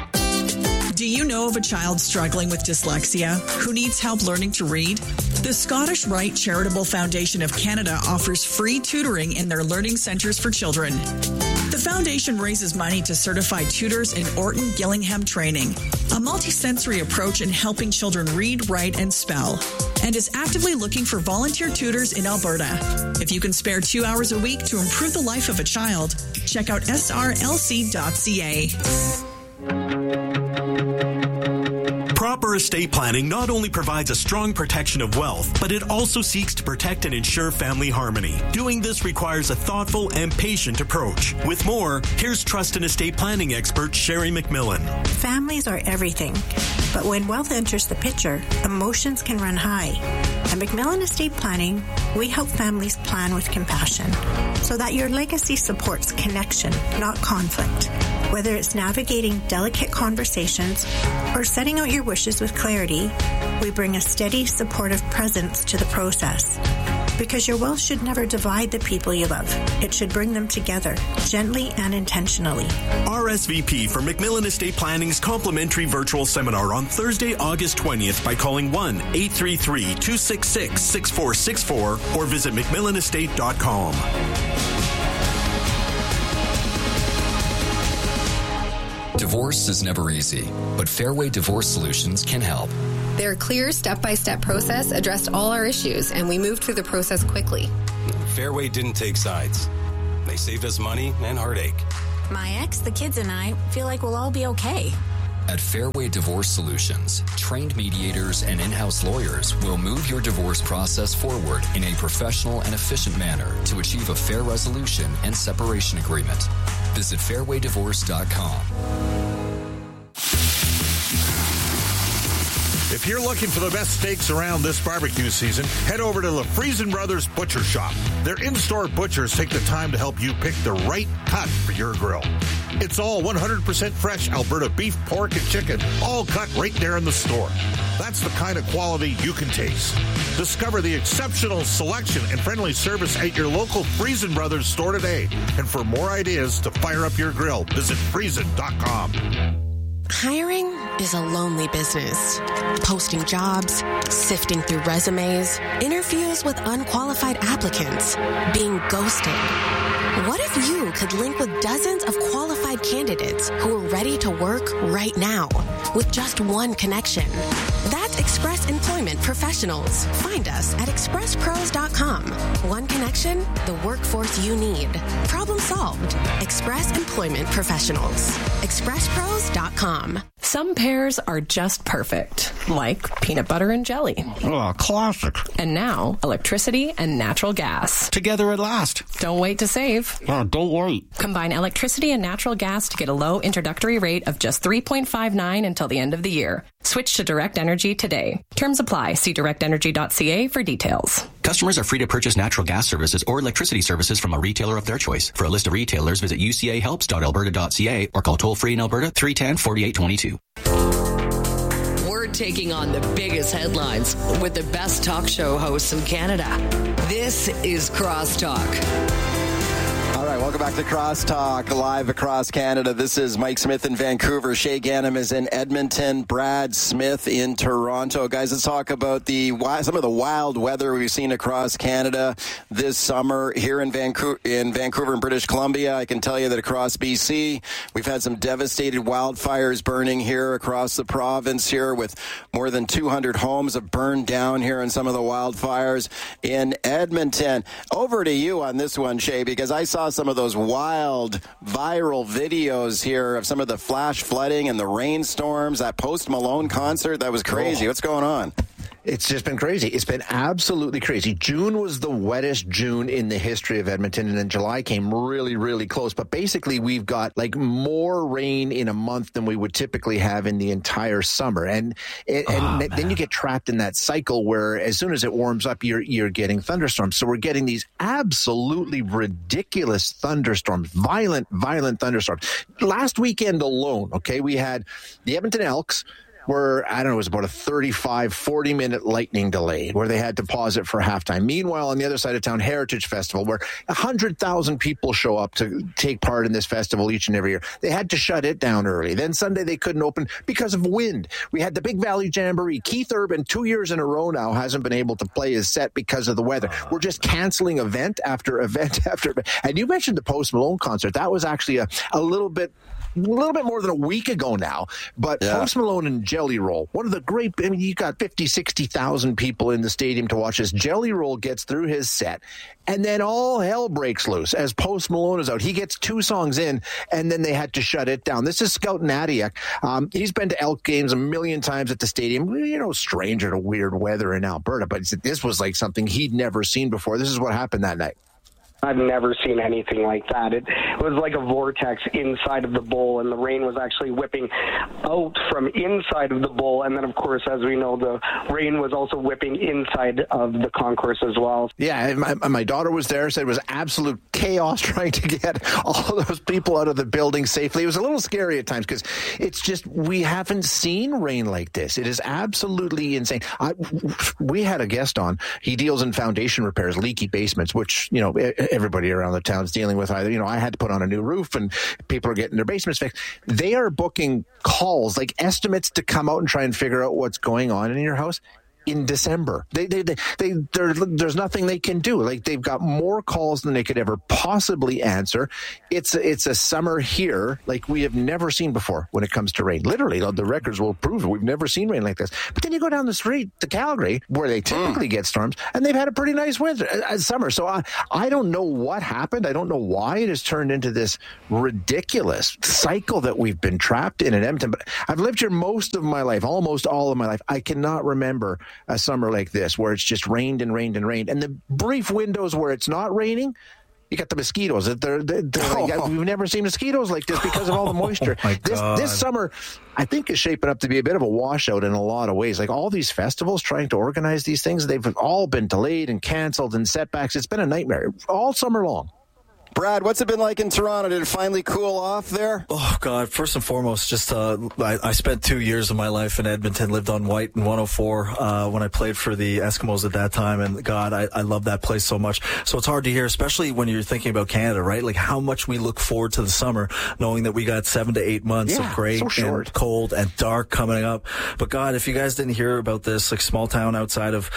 Do you know of a child struggling with dyslexia who needs help learning to read? The Scottish Rite Charitable Foundation of Canada offers free tutoring in their learning centres for children. The foundation raises money to certify tutors in Orton Gillingham training, a multisensory approach in helping children read, write, and spell, and is actively looking for volunteer tutors in Alberta. If you can spare 2 hours a week to improve the life of a child, check out srlc.ca. Proper estate planning not only provides a strong protection of wealth, but it also seeks to protect and ensure family harmony. Doing this requires a thoughtful and patient approach. With more, here's trust and estate planning expert Sherry McMillan. Families are everything, but when wealth enters the picture, emotions can run high. At McMillan Estate Planning, we help families plan with compassion so that your legacy supports connection, not conflict. Whether it's navigating delicate conversations or setting out your wishes with clarity, we bring a steady, supportive presence to the process. Because your wealth should never divide the people you love. It should bring them together, gently and intentionally. RSVP for McMillan Estate Planning's complimentary virtual seminar on Thursday, August 20th by calling 1-833-266-6464 or visit McMillanestate.com. Divorce is never easy, but Fairway Divorce Solutions can help. Their clear step-by-step process addressed all our issues, and we moved through the process quickly. Fairway didn't take sides. They saved us money and heartache. My ex, the kids, and I feel like we'll all be okay. At Fairway Divorce Solutions, trained mediators and in-house lawyers will move your divorce process forward in a professional and efficient manner to achieve a fair resolution and separation agreement. Visit fairwaydivorce.com. If you're looking for the best steaks around this barbecue season, head over to the Friesen Brothers Butcher Shop. Their in-store butchers take the time to help you pick the right cut for your grill. It's all 100% fresh Alberta beef, pork, and chicken, all cut right there in the store. That's the kind of quality you can taste. Discover the exceptional selection and friendly service at your local Friesen Brothers store today. And for more ideas to fire up your grill, visit Friesen.com. Hiring is a lonely business. Posting jobs, sifting through resumes, interviews with unqualified applicants, being ghosted. What if you could link with dozens of qualified candidates who are ready to work right now with just one connection? That's Express Employment Professionals. Find us at expresspros.com. One connection, the workforce you need. Problem solved. Express Employment Professionals. expresspros.com. Some pairs are just perfect, like peanut butter and jelly. Oh, classic. And now, electricity and natural gas. Together at last. Don't wait to save. Oh, don't wait. Combine electricity and natural gas to get a low introductory rate of just $3.59 until the end of the year. Switch to Direct Energy today. Terms apply. See directenergy.ca for details. Customers are free to purchase natural gas services or electricity services from a retailer of their choice. For a list of retailers, visit ucahelps.alberta.ca or call toll-free in Alberta 310-4822. We're taking on the biggest headlines with the best talk show hosts in Canada. This is Crosstalk. All right, welcome back to Crosstalk, live across Canada. This is Mike Smith in Vancouver. Shay Ganem is in Edmonton. Brad Smith in Toronto. Guys, let's talk about some of the wild weather we've seen across Canada this summer. Here in Vancouver and British Columbia, I can tell you that across BC, we've had some devastated wildfires burning here across the province here, with more than 200 homes have burned down here in some of the wildfires in Edmonton. Over to you on this one, Shay, because I saw some of those wild viral videos here of some of the flash flooding and the rainstorms, that Post Malone concert. That was crazy. What's going on? It's just been crazy. It's been absolutely crazy. June was the wettest June in the history of Edmonton, and then July came really, really close. But basically, we've got like more rain in a month than we would typically have in the entire summer. And then you get trapped in that cycle where as soon as it warms up, you're getting thunderstorms. So we're getting these absolutely ridiculous thunderstorms, violent thunderstorms. Last weekend alone, okay, we had the Edmonton Elks, where, I don't know, it was about a 40-minute lightning delay where they had to pause it for halftime. Meanwhile, on the other side of town, Heritage Festival, where 100,000 people show up to take part in this festival each and every year. They had to shut it down early. Then Sunday they couldn't open because of wind. We had the Big Valley Jamboree. Keith Urban, 2 years in a row now, hasn't been able to play his set because of the weather. We're just canceling event after event after event. And you mentioned the Post Malone concert. That was actually a little bit little bit more than a week ago now. But Post Malone and Jelly Roll, one of the great, I mean, you got 50, 60,000 people in the stadium to watch this. Jelly Roll gets through his set, and then all hell breaks loose as Post Malone is out. He gets 2 songs in, and then they had to shut it down. This is Scout Nadiak. He's been to Elk games a million times at the stadium. You know, stranger to weird weather in Alberta, but this was like something he'd never seen before. This is what happened that night. I've never seen anything like that. It was like a vortex inside of the bowl, and the rain was actually whipping out from inside of the bowl. And then, of course, as we know, the rain was also whipping inside of the concourse as well. Yeah, my daughter was there, said it was absolute chaos trying to get all those people out of the building safely. It was a little scary at times because it's just, we haven't seen rain like this. It is absolutely insane. We had a guest on. He deals in foundation repairs, leaky basements, which, you know, everybody around the town is dealing with. Either, you know, I had to put on a new roof and people are getting their basements fixed. They are booking calls, like estimates, to come out and try and figure out what's going on in your house in December. There's nothing they can do. Like, they've got more calls than they could ever possibly answer. It's a summer here like we have never seen before when it comes to rain. Literally, the records will prove it. We've never seen rain like this. But then you go down the street to Calgary, where they typically get storms, and they've had a pretty nice winter, summer. So I don't know what happened. I don't know why it has turned into this ridiculous cycle that we've been trapped in Edmonton. But I've lived here most of my life, almost all of my life. I cannot remember a summer like this where it's just rained and rained and rained. And the brief windows where it's not raining, you got the mosquitoes. We've never seen mosquitoes like this because of all the moisture. This summer, I think, is shaping up to be a bit of a washout in a lot of ways. Like, all these festivals trying to organize these things, they've all been delayed and canceled and setbacks. It's been a nightmare all summer long. Brad, what's it been like in Toronto? Did it finally cool off there? Oh, God. First and foremost, just I spent 2 years of my life in Edmonton, lived on White and 104 when I played for the Eskimos at that time. And, God, I love that place so much. So it's hard to hear, especially when you're thinking about Canada, right? Like, how much we look forward to the summer, knowing that we got 7 to 8 months of gray and cold and dark coming up. But, God, if you guys didn't hear about this, like, small town outside of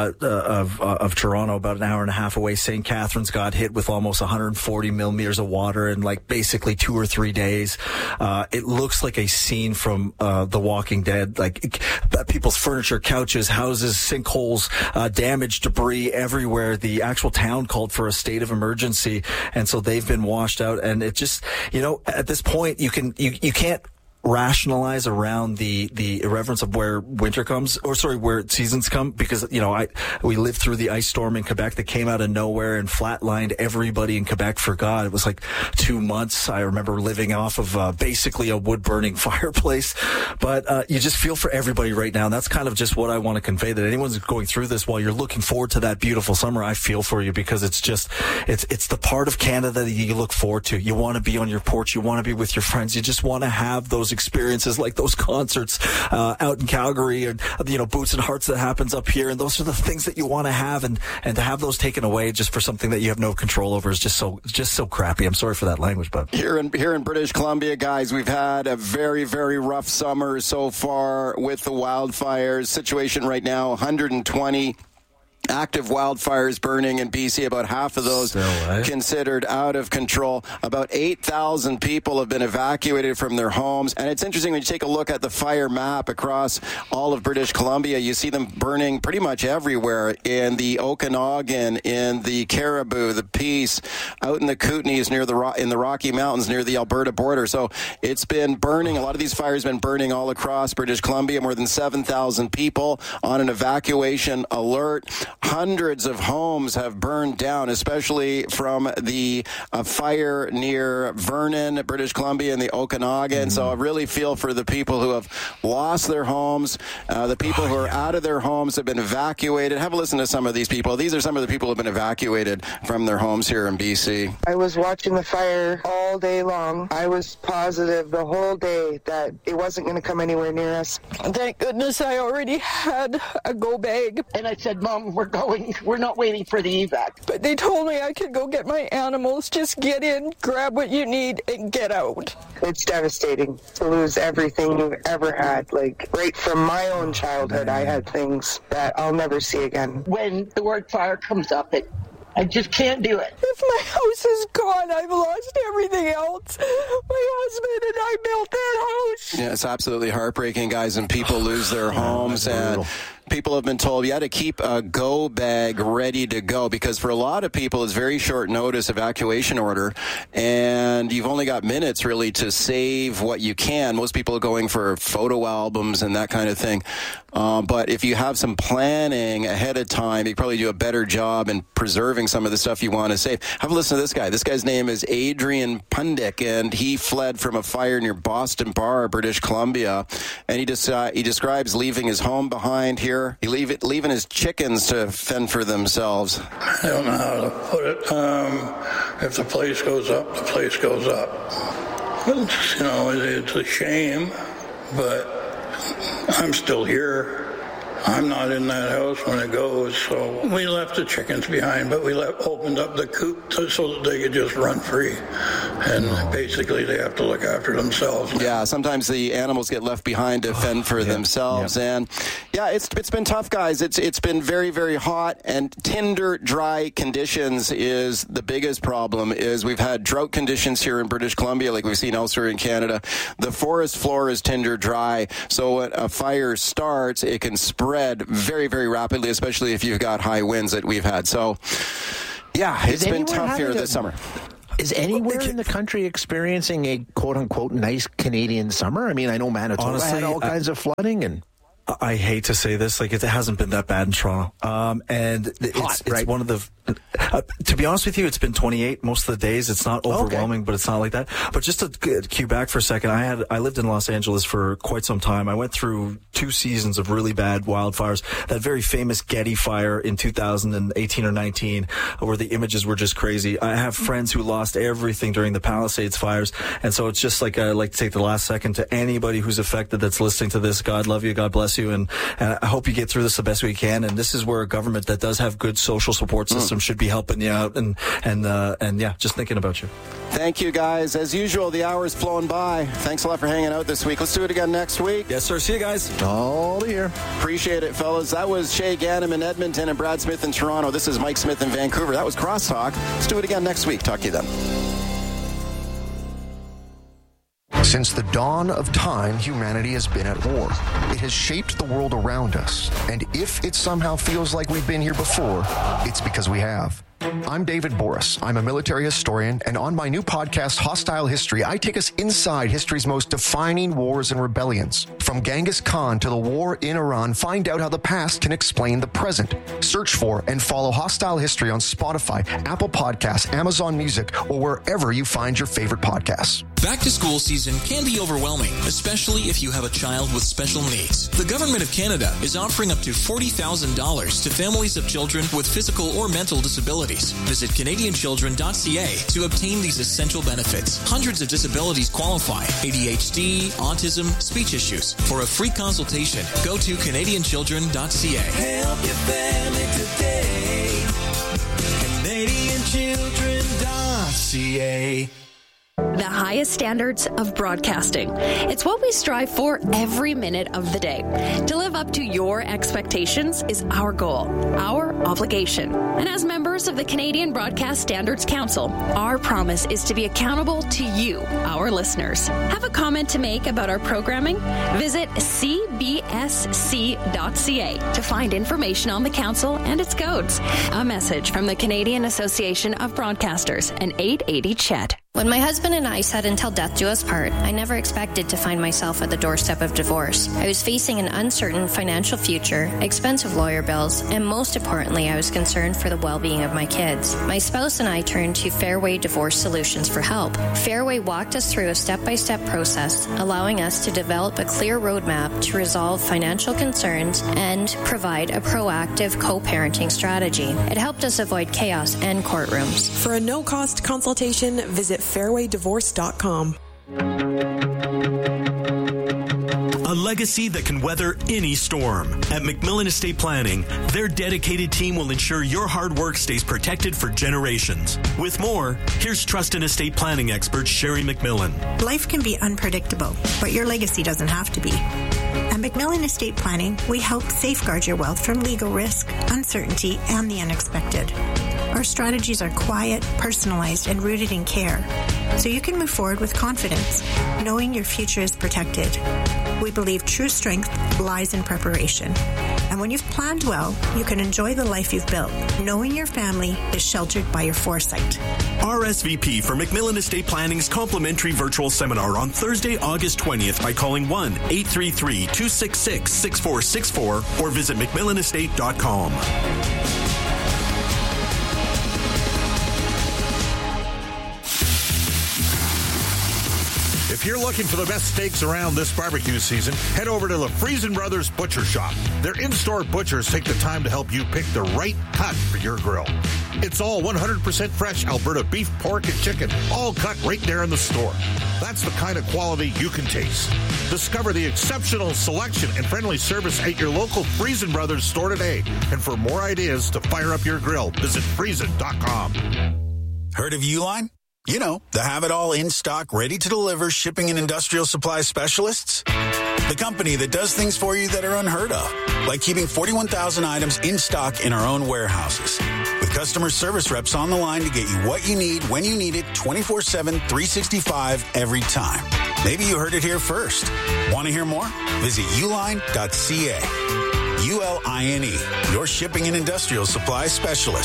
Toronto, about an hour and a half away, St. Catharines got hit with almost 140 millimeters of water in like basically 2 or 3 days. It looks like a scene from The Walking Dead. Like, people's furniture, couches, houses, sinkholes, damaged debris everywhere. The actual town called for a state of emergency, and so they've been washed out. And it just, you know, at this point, you can't rationalize around the irreverence of where winter comes, where seasons come, because, you know, we lived through the ice storm in Quebec that came out of nowhere and flatlined everybody in Quebec for God. It was like 2 months. I remember living off of basically a wood-burning fireplace. But you just feel for everybody right now, and that's kind of just what I want to convey, that anyone's going through this while you're looking forward to that beautiful summer. I feel for you, because it's just, it's the part of Canada that you look forward to. You want to be on your porch. You want to be with your friends. You just want to have those experiences like those concerts out in Calgary, and, you know, Boots and Hearts that happens up here. And those are the things that you want to have, and to have those taken away just for something that you have no control over is just so crappy. I'm sorry for that language, but here in British Columbia, guys, we've had a very, very rough summer so far with the wildfires. Situation right now, 120 active wildfires burning in BC, about half of those considered out of control. About 8,000 people have been evacuated from their homes. And it's interesting when you take a look at the fire map across all of British Columbia, you see them burning pretty much everywhere, in the Okanagan, in the Caribou, the Peace, out in the Kootenays, in the Rocky Mountains near the Alberta border. So it's been burning. A lot of these fires have been burning all across British Columbia. More than 7,000 people on an evacuation alert. Hundreds of homes have burned down, especially from the fire near Vernon, British Columbia, and the Okanagan. So I really feel for the people who have lost their homes. The people who are out of their homes have been evacuated. Have a listen to some of these people. These are some of the people who have been evacuated from their homes here in BC. I was watching the fire all day long. I was positive the whole day that it wasn't going to come anywhere near us. Thank goodness I already had a go bag. And I said, Mom, we're going. We're not waiting for the evac. But they told me I could go get my animals. Just get in, grab what you need, and get out. It's devastating to lose everything you've ever had. Like, right from my own childhood, I had things that I'll never see again. When the word fire comes up, I just can't do it. If my house is gone, I've lost everything else. My husband and I built that house. Yeah, it's absolutely heartbreaking, guys, and people lose their homes, and people have been told you got to keep a go bag ready to go, because for a lot of people it's very short notice evacuation order, and you've only got minutes really to save what you can. Most people are going for photo albums and that kind of thing. But if you have some planning ahead of time, you probably do a better job in preserving some of the stuff you want to save. Have a listen to this guy. This guy's name is Adrian Pundick, and he fled from a fire near Boston Bar, British Columbia. And he describes leaving his home behind here. He leaving his chickens to fend for themselves. I don't know how to put it. If the place goes up, the place goes up. It's a shame, but I'm still here. I'm not in that house when it goes, so we left the chickens behind, but we opened up the coop so that they could just run free. And basically they have to look after themselves. Yeah, sometimes the animals get left behind to fend for themselves. And yeah, it's been tough, guys. It's been very, very hot, and tinder dry conditions is the biggest problem. Is we've had drought conditions here in British Columbia like we've seen elsewhere in Canada. The forest floor is tinder dry, so when a fire starts, it can spread very, very rapidly, especially if you've got high winds that we've had. So yeah, it's been tough here this summer. Is anywhere in the country experiencing a quote-unquote nice Canadian summer? I mean, I know Manitoba had all kinds of flooding, and I hate to say this, it hasn't been that bad in Toronto. And it's one of the, to be honest with you, it's been 28 most of the days. It's not overwhelming, but it's not like that. But just to cue back for a second, I lived in Los Angeles for quite some time. I went through 2 seasons of really bad wildfires. That very famous Getty fire in 2018 or 19, where the images were just crazy. I have friends who lost everything during the Palisades fires. And so it's just I'd like to take the last second to anybody who's affected that's listening to this. God love you. God bless you. And I hope you get through this the best way you can. And this is where a government that does have good social support system should be helping you out. And yeah, just thinking about you. Thank you, guys. As usual, the hour's flown by. Thanks a lot for hanging out this week. Let's do it again next week. Yes, sir. See you guys. All here. Appreciate it, fellas. That was Shay Ganem in Edmonton and Brad Smith in Toronto. This is Mike Smith in Vancouver. That was Crosstalk. Let's do it again next week. Talk to you then. Since the dawn of time, humanity has been at war. It has shaped the world around us. And if it somehow feels like we've been here before, it's because we have. I'm David Boris. I'm a military historian, and on my new podcast, Hostile History, I take us inside history's most defining wars and rebellions. From Genghis Khan to the war in Iran, find out how the past can explain the present. Search for and follow Hostile History on Spotify, Apple Podcasts, Amazon Music, or wherever you find your favorite podcasts. Back to school season can be overwhelming, especially if you have a child with special needs. The Government of Canada is offering up to $40,000 to families of children with physical or mental disabilities. Visit CanadianChildren.ca to obtain these essential benefits. Hundreds of disabilities qualify: ADHD, autism, speech issues. For a free consultation, go to CanadianChildren.ca. Help your family today. CanadianChildren.ca. The highest standards of broadcasting. It's what we strive for every minute of the day. To live up to your expectations is our goal, our obligation. And as members of the Canadian Broadcast Standards Council, our promise is to be accountable to you, our listeners. Have a comment to make about our programming? Visit cbsc.ca to find information on the council and its codes. A message from the Canadian Association of Broadcasters and 880 CHED. When my husband and I said until death do us part, I never expected to find myself at the doorstep of divorce. I was facing an uncertain financial future, expensive lawyer bills, and most importantly, I was concerned for the well-being of my kids. My spouse and I turned to Fairway Divorce Solutions for help. Fairway walked us through a step-by-step process, allowing us to develop a clear roadmap to resolve financial concerns and provide a proactive co-parenting strategy. It helped us avoid chaos and courtrooms. For a no-cost consultation, visit fairwaydivorce.com. A legacy that can weather any storm. At McMillan Estate Planning, their dedicated team will ensure your hard work stays protected for generations. With more, here's Trust and Estate Planning expert Sherry McMillan. Life can be unpredictable, but your legacy doesn't have to be. At McMillan Estate Planning, we help safeguard your wealth from legal risk, uncertainty, and the unexpected. Our strategies are quiet, personalized, and rooted in care, so you can move forward with confidence, knowing your future is protected. We believe true strength lies in preparation. And when you've planned well, you can enjoy the life you've built, knowing your family is sheltered by your foresight. RSVP for McMillan Estate Planning's complimentary virtual seminar on Thursday, August 20th by calling 1-833-266-6464 or visit McMillanestate.com. If you're looking for the best steaks around this barbecue season, head over to the Friesen Brothers Butcher Shop. Their in-store butchers take the time to help you pick the right cut for your grill. It's all 100% fresh Alberta beef, pork, and chicken, all cut right there in the store. That's the kind of quality you can taste. Discover the exceptional selection and friendly service at your local Friesen Brothers store today. And for more ideas to fire up your grill, visit Friesen.com. Heard of Uline? You know, the have-it-all in-stock, ready-to-deliver shipping and industrial supply specialists. The company that does things for you that are unheard of, like keeping 41,000 items in stock in our own warehouses. With customer service reps on the line to get you what you need, when you need it, 24/7, 365, every time. Maybe you heard it here first. Want to hear more? Visit uline.ca. ULINE, your shipping and industrial supply specialist.